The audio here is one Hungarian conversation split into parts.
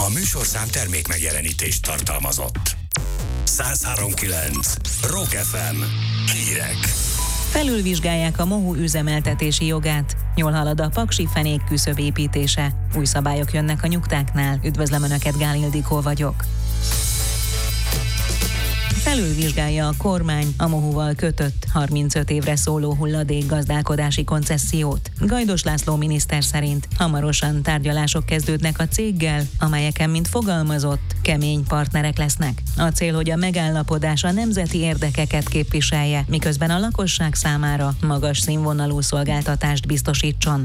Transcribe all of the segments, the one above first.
A műsorszám termék megjelenítést tartalmazott. 103.9 Rock FM. Hírek. Felülvizsgálják a mohu üzemeltetési jogát. Jól halad a paksi fenék küszöb építése. Új szabályok jönnek a nyugtáknál. Üdvözlöm Önöket, Gál Ildikó vagyok. Felülvizsgálja a kormány a mohuval kötött 35 évre szóló hulladékgazdálkodási koncessziót. Gajdos László miniszter szerint hamarosan tárgyalások kezdődnek a céggel, amelyeken, mint fogalmazott, kemény partnerek lesznek. A cél, hogy a megállapodás a nemzeti érdekeket képviselje, miközben a lakosság számára magas színvonalú szolgáltatást biztosítson.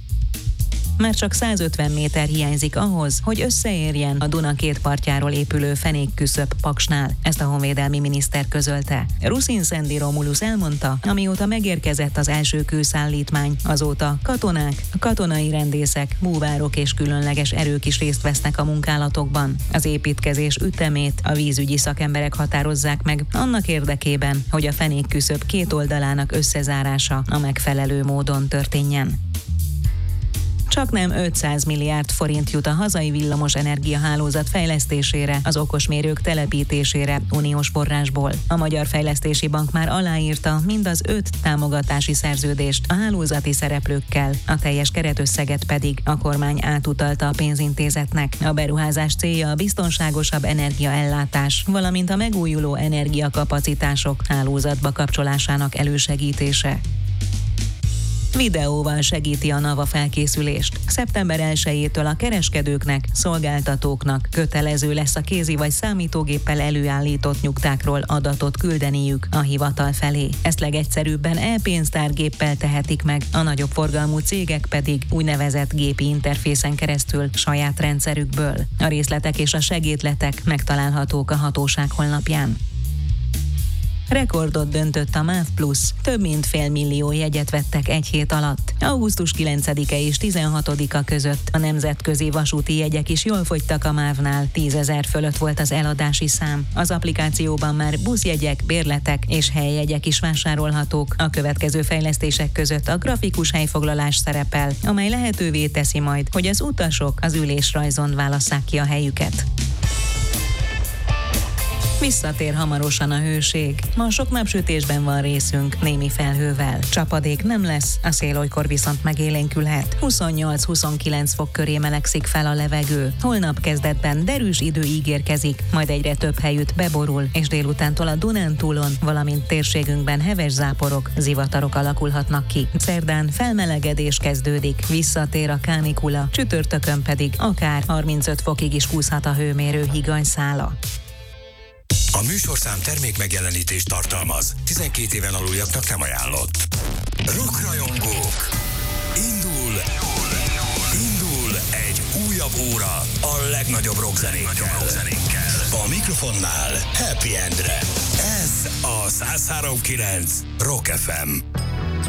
Már csak 150 méter hiányzik ahhoz, hogy összeérjen a Duna két partjáról épülő fenékküszöb Paksnál. Ezt a honvédelmi miniszter közölte. Ruszin Szendi Romulus elmondta, amióta megérkezett az első kőszállítmány, azóta katonák, katonai rendészek, búvárok és különleges erők is részt vesznek a munkálatokban. Az építkezés ütemét a vízügyi szakemberek határozzák meg annak érdekében, hogy a fenékküszöb két oldalának összezárása a megfelelő módon történjen. Csaknem 500 milliárd forint jut a hazai villamos energiahálózat fejlesztésére, az okosmérők telepítésére uniós forrásból. A Magyar Fejlesztési Bank már aláírta mind az 5 támogatási szerződést a hálózati szereplőkkel, a teljes keretösszeget pedig a kormány átutalta a pénzintézetnek. A beruházás célja a biztonságosabb energiaellátás, valamint a megújuló energiakapacitások hálózatba kapcsolásának elősegítése. Videóval segíti a NAVA felkészülést. Szeptember 1-től a kereskedőknek, szolgáltatóknak kötelező lesz a kézi vagy számítógéppel előállított nyugtákról adatot küldeniük a hivatal felé. Ezt legegyszerűbben e-pénztárgéppel tehetik meg, a nagyobb forgalmú cégek pedig úgynevezett gépi interfészen keresztül saját rendszerükből. A részletek és a segédletek megtalálhatók a hatóság honlapján. Rekordot döntött a MÁV Plus, több mint 500 000 jegyet vettek egy hét alatt. Augusztus 9-e és 16-a között a nemzetközi vasúti jegyek is jól fogytak a MÁV-nál, 10 000 fölött volt az eladási szám. Az applikációban már buszjegyek, bérletek és helyjegyek is vásárolhatók. A következő fejlesztések között a grafikus helyfoglalás szerepel, amely lehetővé teszi majd, hogy az utasok az ülésrajzon válasszák ki a helyüket. Visszatér hamarosan a hőség. Ma sok napsütésben van részünk, némi felhővel. Csapadék nem lesz, a szél olykor viszont megélénkülhet. 28-29 fok köré melegszik fel a levegő. Holnap kezdetben derűs idő ígérkezik, majd egyre több helyütt beborul, és délutántól a Dunántúlon, valamint térségünkben heves záporok, zivatarok alakulhatnak ki. Szerdán felmelegedés kezdődik, visszatér a kánikula, csütörtökön pedig akár 35 fokig is húzhat a hőmérő higanyszála. A műsorszám termék megjelenítést tartalmaz. 12 éven aluljaknak nem ajánlott. Rockrajongók! Indul egy újabb óra a legnagyobb rockzenékkel. A mikrofonnál Happy Endre. Ez a 103.9 Rock FM.